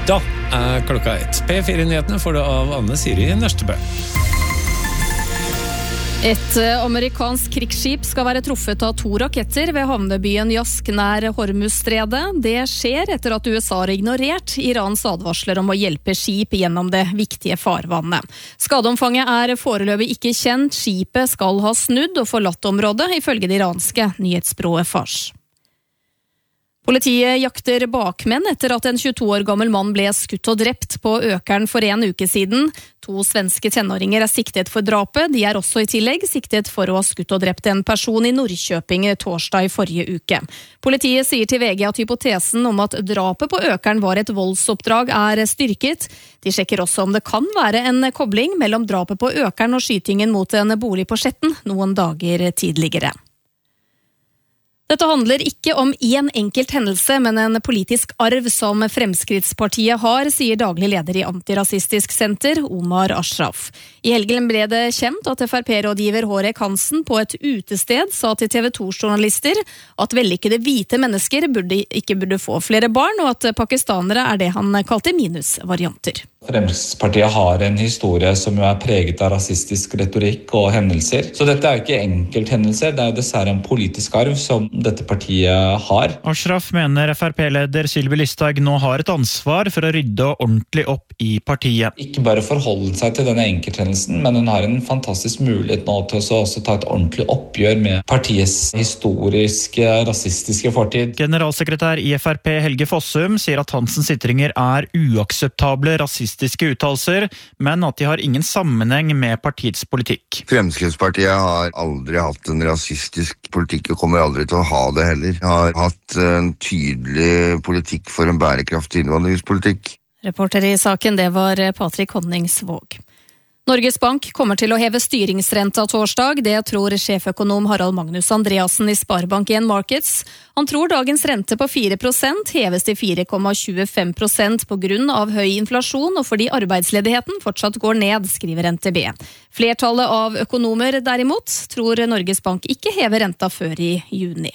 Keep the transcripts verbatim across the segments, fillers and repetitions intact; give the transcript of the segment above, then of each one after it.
Da er klokka ett. P fire-nyhetene får du av Anne Siri Nørstebø. Et amerikansk krigsskip skal være truffet av to raketter ved havnebyen Yask nær Hormuzstredet. Det skjer etter at U S A har ignorert Irans advarsler om å hjelpe skip gjennom det viktige farvannet. Skadeomfanget er foreløpig ikke kjent. Skipet skal ha snudd og forlatt området, ifølge det iranske nyhetsbyrået Fars. Politiet jakter bakmenn etter at en tjueto år gammel mann ble skutt og drept på Økern for en uke siden. To svenske tenåringer er siktet for drapet. De er også i tillegg siktet for å ha skutt og drept en person i Nordkjøping torsdag i forrige uke. Politiet sier til V G at hypotesen om at drapet på Økern var et voldsoppdrag er styrket. De sjekker også om det kan være en kobling mellom drapet på Økern og skytingen mot en bolig på Skjetten noen dager tidligere. Dette handler ikke om en enkelt hendelse, men en politisk arv som Fremskrittspartiet har, sier daglig leder i Antirasistisk Senter, Omar Ashraf. I helgen ble det kjent at F R P-rådgiver Hårek Hansen på et utested sa til T V to-journalister at vellykkede hvite mennesker burde, ikke burde få flere barn, og at pakistanere er det han kalte minusvarianter. Fremskrittspartiet har en historie som jo er preget av rasistisk retorikk og hendelser. Så dette er jo ikke enkelthendelser, det er jo dessverre en politisk arv som dette partiet har. Ashraf mener F R P-leder Sylvi Listhaug nå har et ansvar for å rydde ordentlig opp i partiet. Ikke bare forholde seg til denne enkelthendelsen, men hun har en fantastisk mulighet nå til å også ta et ordentlig oppgjør med partiets historiske, rasistiske fortid. Generalsekretær i F R P Helge Fossum sier at Hansens ytringer er uakseptable rasistiske uttalelser, men at de har ingen sammenheng med partiets politikk. Fremskrittspartiet har aldri hatt en rasistisk politikk og kommer aldri til å ha det heller. Har hatt en tydelig politikk for en bærekraftig innvandringspolitikk. Reporter i saken, det var Patrik Honningsvåg. Norges Bank kommer til å heve styringsrenta torsdag. Det tror sjeføkonom Harald Magnus Andreassen i Sparebank en Markets. Han tror dagens rente på fire prosent heves til fire komma tjuefem prosent på grunn av høy inflasjon og fordi arbeidsledigheten fortsatt går ned, skriver N T B. Flertallet av økonomer derimot tror Norges Bank ikke hever renta før i juni.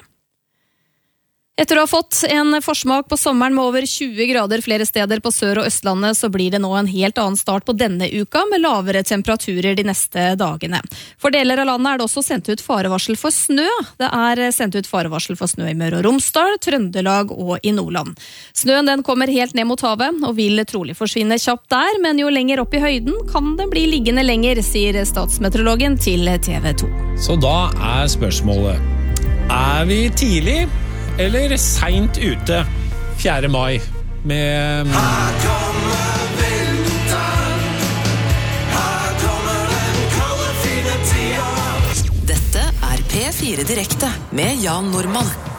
Etter å ha fått en forsmak på sommeren med over tjue grader flere steder på Sør- og Østlandet, så blir det nå en helt annen start på denne uka med lavere temperaturer de neste dagene. For deler av landet er det også sendt ut farevarsel for snø. Det er sendt ut farevarsel for snø i Møre og Romsdal, Trøndelag og i Nordland. Snøen den kommer helt ned mot havet og vil trolig forsvinne kjapt der, men jo lenger opp i høyden kan den bli liggende lenger, sier statsmeteorologen til T V to. Så da er spørsmålet, er vi tidlig eller sent ute fjerde mai med Her kommer vinteren, her kommer den kalde fine tida. Dette er P fire Direkte med Jan Normann.